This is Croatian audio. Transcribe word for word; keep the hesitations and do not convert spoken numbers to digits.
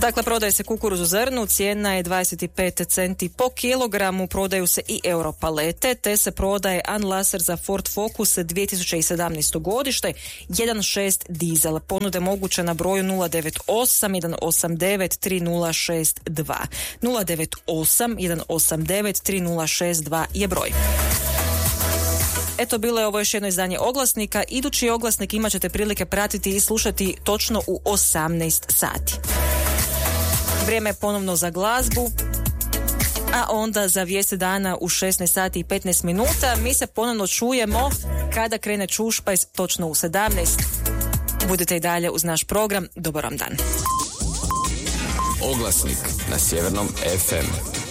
Dakle, prodaje se kukuruz u zrnu, cijena je dvadeset pet centi po kilogramu, prodaju se i europalete, te se prodaje Anlaser za Ford Focus dvije tisuće sedamnaesto godište, jedan šest dizel. Ponude moguće na broju nula devet osam jedan osam devet tri nula šest dva. nula devet osam jedan osam devet tri nula šest dva je broj. Eto, bilo je ovo još jedno izdanje oglasnika. Idući oglasnik imat ćete prilike pratiti i slušati točno u osamnaest sati. Vrijeme je ponovno za glazbu, a onda za vijesti dana u šesnaest sati i petnaest minuta. Mi se ponovno čujemo kada krene Čušpajs točno u sedamnaest. Budite i dalje uz naš program. Dobar vam dan. Oglasnik na Sjevernom ef em.